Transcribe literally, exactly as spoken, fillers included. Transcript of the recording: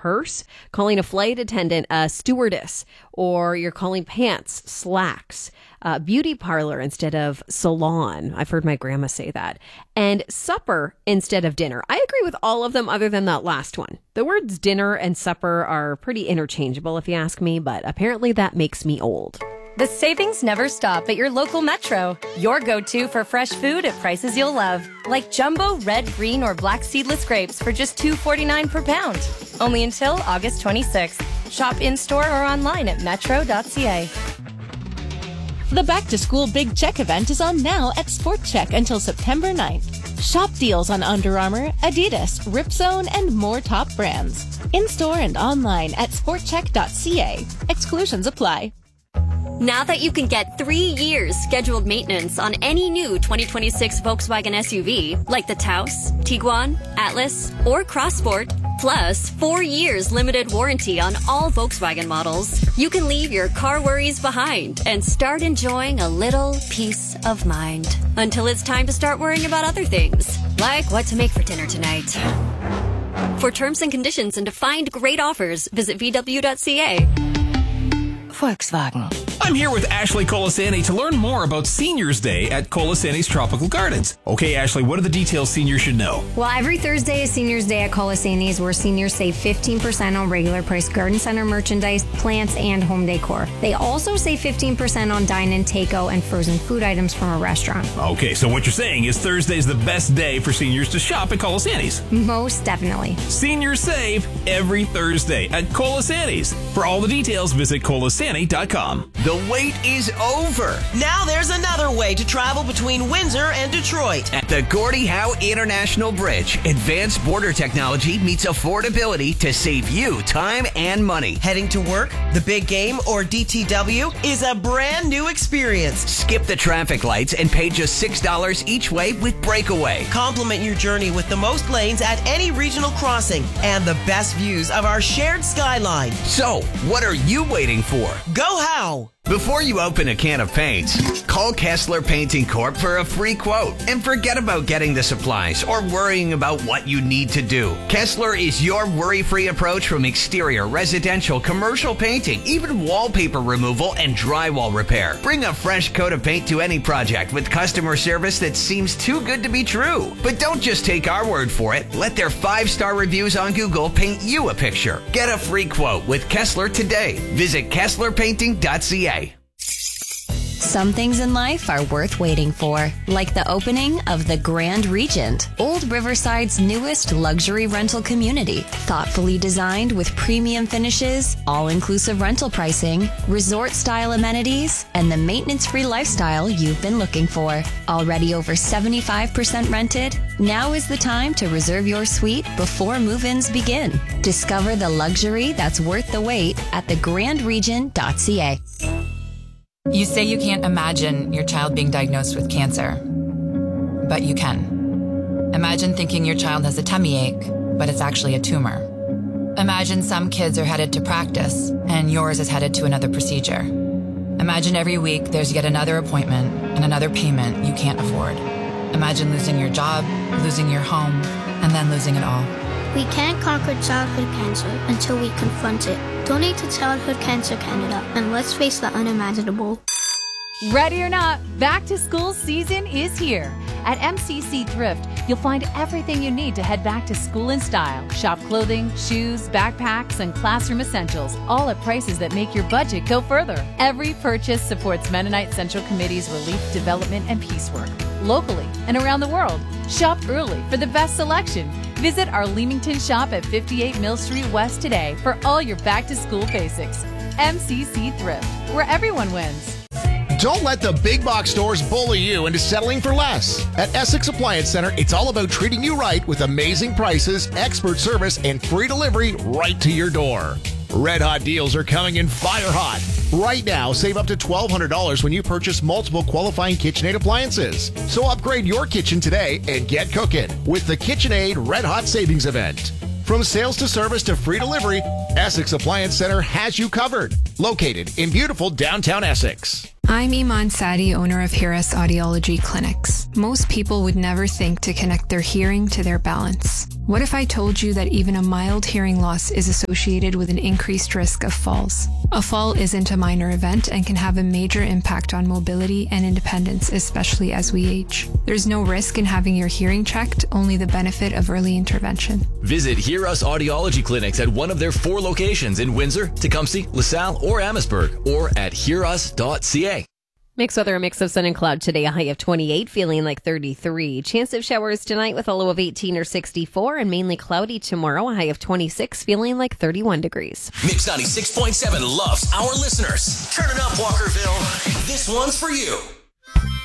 purse, calling a flight attendant a stewardess, or you're calling pants slacks, uh, beauty parlor instead of salon. I've heard my grandma say that. And supper instead of dinner. I agree with all of them other than that last one. The words dinner and supper are pretty interchangeable if you ask me, but apparently that makes me old. The savings never stop at your local Metro. Your go-to for fresh food at prices you'll love. Like jumbo red, green, or black seedless grapes for just two dollars and forty-nine cents per pound. Only until August twenty-sixth. Shop in-store or online at metro dot c a. The Back to School Big Check event is on now at Sport Check until September ninth. Shop deals on Under Armour, Adidas, Ripzone, and more top brands. In-store and online at sport check dot c a. Exclusions apply. Now that you can get three years scheduled maintenance on any new twenty twenty-six Volkswagen S U V, like the Taos, Tiguan, Atlas, or Crossport, plus four years limited warranty on all Volkswagen models, you can leave your car worries behind and start enjoying a little peace of mind. Until it's time to start worrying about other things, like what to make for dinner tonight. For terms and conditions and to find great offers, visit v w dot c a. Volkswagen. I'm here with Ashley Colasani to learn more about Seniors Day at Colasani's Tropical Gardens. Okay, Ashley, what are the details seniors should know? Well, every Thursday is Seniors Day at Colasani's, where seniors save fifteen percent on regular price garden center merchandise, plants, and home decor. They also save fifteen percent on dine-in, takeout, and frozen food items from a restaurant. Okay, so what you're saying is Thursday's the best day for seniors to shop at Colasani's. Most definitely. Seniors save every Thursday at Colasani's. For all the details, visit colasani dot com. The wait is over. Now there's another way to travel between Windsor and Detroit. At the Gordie Howe International Bridge, advanced border technology meets affordability to save you time and money. Heading to work, the big game, or D T W is a brand new experience. Skip the traffic lights and pay just six dollars each way with Breakaway. Complement your journey with the most lanes at any regional crossing and the best views of our shared skyline. So, what are you waiting for? Go Howe! Before you open a can of paints, call Kessler Painting Corp for a free quote and forget about getting the supplies or worrying about what you need to do. Kessler is your worry-free approach from exterior, residential, commercial painting, even wallpaper removal and drywall repair. Bring a fresh coat of paint to any project with customer service that seems too good to be true. But don't just take our word for it. Let their five-star reviews on Google paint you a picture. Get a free quote with Kessler today. Visit kessler painting dot c a. Some things in life are worth waiting for, like the opening of the Grand Regent, Old Riverside's newest luxury rental community. Thoughtfully designed with premium finishes, all-inclusive rental pricing, resort-style amenities, and the maintenance-free lifestyle you've been looking for. Already over seventy-five percent rented, now is the time to reserve your suite before move-ins begin. Discover the luxury that's worth the wait at the grand regent dot c a. You say you can't imagine your child being diagnosed with cancer, but you can. Imagine thinking your child has a tummy ache, but it's actually a tumor. Imagine some kids are headed to practice, and yours is headed to another procedure. Imagine every week there's yet another appointment and another payment you can't afford. Imagine losing your job, losing your home, and then losing it all. We can't conquer childhood cancer until we confront it. Donate to Childhood Cancer Canada, and let's face the unimaginable. Ready or not, back to school season is here. At M C C Thrift, you'll find everything you need to head back to school in style. Shop clothing, shoes, backpacks, and classroom essentials, all at prices that make your budget go further. Every purchase supports Mennonite Central Committee's relief, development, and peace work, locally and around the world. Shop early for the best selection. Visit our Leamington shop at fifty-eight Mill Street West today for all your back-to-school basics. M C C Thrift, where everyone wins. Don't let the big box stores bully you into settling for less. At Essex Appliance Center, it's all about treating you right with amazing prices, expert service, and free delivery right to your door. Red hot deals are coming in fire hot. Right now, save up to twelve hundred dollars when you purchase multiple qualifying KitchenAid appliances. So upgrade your kitchen today and get cooking with the KitchenAid Red Hot Savings Event. From sales to service to free delivery, Essex Appliance Center has you covered. Located in beautiful downtown Essex. I'm Iman Sadi, owner of Hear Us Audiology Clinics. Most people would never think to connect their hearing to their balance. What if I told you that even a mild hearing loss is associated with an increased risk of falls? A fall isn't a minor event and can have a major impact on mobility and independence, especially as we age. There's no risk in having your hearing checked, only the benefit of early intervention. Visit Hear Us Audiology Clinics at one of their four locations in Windsor, Tecumseh, LaSalle, or Amherstburg, or at hear us dot c a. Mixed weather, a mix of sun and cloud today, a high of twenty-eight, feeling like thirty-three. Chance of showers tonight with a low of eighteen or sixty-four, and mainly cloudy tomorrow, a high of twenty-six, feeling like thirty-one degrees. Mix ninety-six point seven loves our listeners. Turn it up, Walkerville. This one's for you.